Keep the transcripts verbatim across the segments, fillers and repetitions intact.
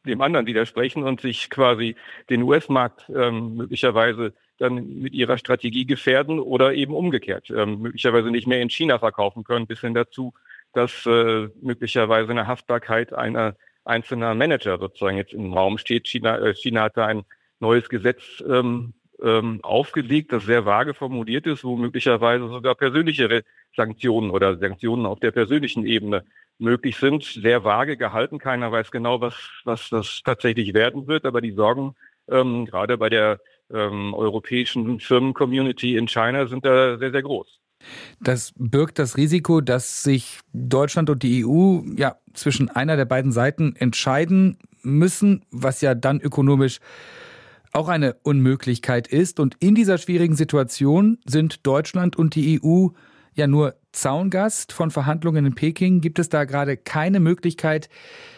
dem anderen widersprechen und sich quasi den U S-Markt ähm, möglicherweise dann mit ihrer Strategie gefährden oder eben umgekehrt ähm, möglicherweise nicht mehr in China verkaufen können, bis hin dazu, dass äh, möglicherweise eine Haftbarkeit einer einzelner Manager sozusagen jetzt im Raum steht. China, äh, China hat da ein neues Gesetz ähm, ähm, aufgelegt, das sehr vage formuliert ist, wo möglicherweise sogar persönliche Sanktionen oder Sanktionen auf der persönlichen Ebene möglich sind. Sehr vage gehalten, keiner weiß genau, was, was das tatsächlich werden wird, aber die Sorgen ähm, gerade bei der ähm, europäischen Firmen-Community in China sind da sehr, sehr groß. Das birgt das Risiko, dass sich Deutschland und die E U ja zwischen einer der beiden Seiten entscheiden müssen, was ja dann ökonomisch auch eine Unmöglichkeit ist. Und in dieser schwierigen Situation sind Deutschland und die E U ja nur Zaungast von Verhandlungen in Peking. Gibt es da gerade keine Möglichkeit,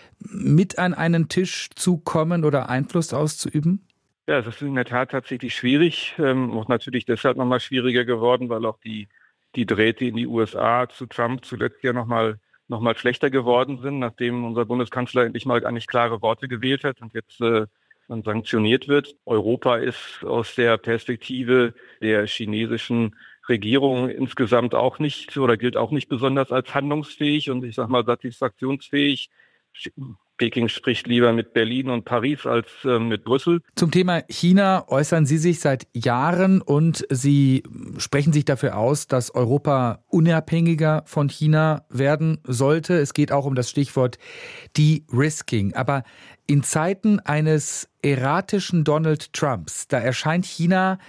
mit an einen Tisch zu kommen oder Einfluss auszuüben? Ja, es ist in der Tat tatsächlich schwierig. Ähm, auch natürlich deshalb nochmal schwieriger geworden, weil auch die, die Drähte in die U S A zu Trump zuletzt ja nochmal noch mal schlechter geworden sind, nachdem unser Bundeskanzler endlich mal eigentlich klare Worte gewählt hat und jetzt äh, dann sanktioniert wird. Europa ist aus der Perspektive der chinesischen Regierung insgesamt auch nicht oder gilt auch nicht besonders als handlungsfähig und ich sag mal satisfaktionsfähig. Peking spricht lieber mit Berlin und Paris als äh, mit Brüssel. Zum Thema China äußern Sie sich seit Jahren und Sie sprechen sich dafür aus, dass Europa unabhängiger von China werden sollte. Es geht auch um das Stichwort De-Risking. Aber in Zeiten eines erratischen Donald Trumps, da erscheint China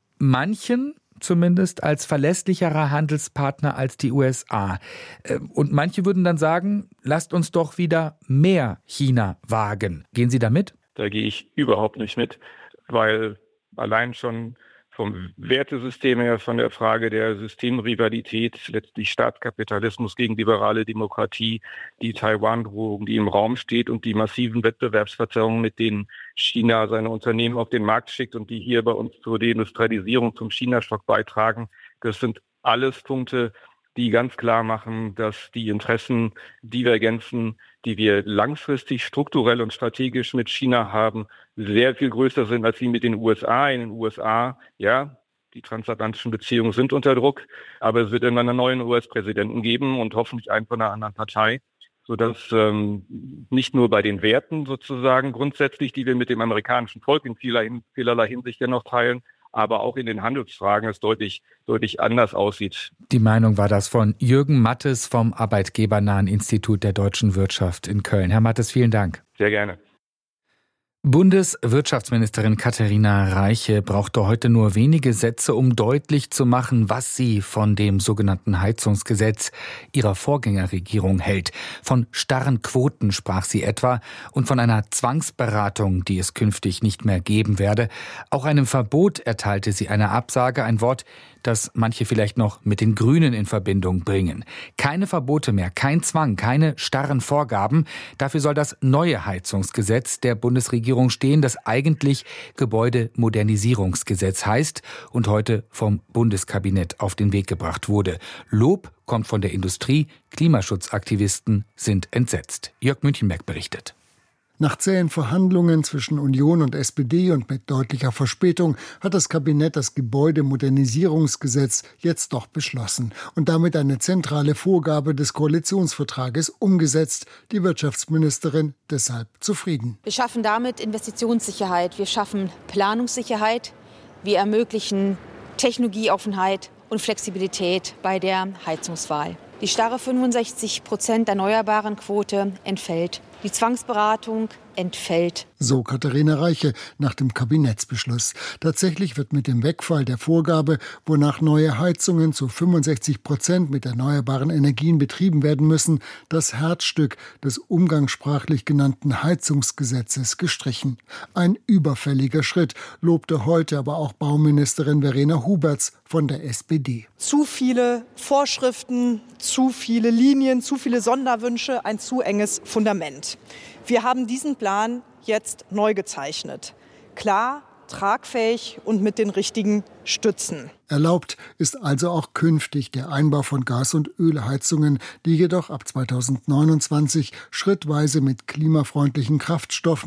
manchen zumindest als verlässlicherer Handelspartner als die U S A. Und manche würden dann sagen, lasst uns doch wieder mehr China wagen. Gehen Sie da mit? Da gehe ich überhaupt nicht mit, weil allein schon vom Wertesystem her, von der Frage der Systemrivalität, letztlich Staatskapitalismus gegen liberale Demokratie, die Taiwan-Drohung, die im Raum steht und die massiven Wettbewerbsverzerrungen, mit denen China seine Unternehmen auf den Markt schickt und die hier bei uns zur Deindustrialisierung, zum China-Schock beitragen. Das sind alles Punkte, die ganz klar machen, dass die Interessendivergenzen, die wir langfristig strukturell und strategisch mit China haben, sehr viel größer sind als die mit den U S A. In den U S A, ja, die transatlantischen Beziehungen sind unter Druck, aber es wird irgendwann einen neuen U S-Präsidenten geben und hoffentlich einen von einer anderen Partei, sodass ähm, nicht nur bei den Werten sozusagen grundsätzlich, die wir mit dem amerikanischen Volk in vielerlei, vielerlei Hinsicht ja noch teilen, aber auch in den Handelsfragen es deutlich, deutlich anders aussieht. Die Meinung war das von Jürgen Mattes vom Arbeitgebernahen Institut der deutschen Wirtschaft in Köln. Herr Mattes, vielen Dank. Sehr gerne. Bundeswirtschaftsministerin Katharina Reiche brauchte heute nur wenige Sätze, um deutlich zu machen, was sie von dem sogenannten Heizungsgesetz ihrer Vorgängerregierung hält. Von starren Quoten sprach sie etwa und von einer Zwangsberatung, die es künftig nicht mehr geben werde. Auch einem Verbot erteilte sie eine Absage, ein Wort, das manche vielleicht noch mit den Grünen in Verbindung bringen. Keine Verbote mehr, kein Zwang, keine starren Vorgaben. Dafür soll das neue Heizungsgesetz der Bundesregierung stehen, das eigentlich Gebäudemodernisierungsgesetz heißt und heute vom Bundeskabinett auf den Weg gebracht wurde. Lob kommt von der Industrie, Klimaschutzaktivisten sind entsetzt. Jörg Münchenberg berichtet. Nach zähen Verhandlungen zwischen Union und S P D und mit deutlicher Verspätung hat das Kabinett das Gebäudemodernisierungsgesetz jetzt doch beschlossen und damit eine zentrale Vorgabe des Koalitionsvertrages umgesetzt. Die Wirtschaftsministerin deshalb zufrieden. Wir schaffen damit Investitionssicherheit, wir schaffen Planungssicherheit, wir ermöglichen Technologieoffenheit und Flexibilität bei der Heizungswahl. Die starre fünfundsechzig Prozent erneuerbaren Quote entfällt. Die Zwangsberatung entfällt. So Katharina Reiche nach dem Kabinettsbeschluss. Tatsächlich wird mit dem Wegfall der Vorgabe, wonach neue Heizungen zu fünfundsechzig Prozent mit erneuerbaren Energien betrieben werden müssen, das Herzstück des umgangssprachlich genannten Heizungsgesetzes gestrichen. Ein überfälliger Schritt, lobte heute aber auch Bauministerin Verena Huberts von der S P D. Zu viele Vorschriften, zu viele Linien, zu viele Sonderwünsche, ein zu enges Fundament. Wir haben diesen Plan jetzt neu gezeichnet. Klar, tragfähig und mit den richtigen Stützen. Erlaubt ist also auch künftig der Einbau von Gas- und Ölheizungen, die jedoch ab zweitausendneunundzwanzig schrittweise mit klimafreundlichen Kraftstoffen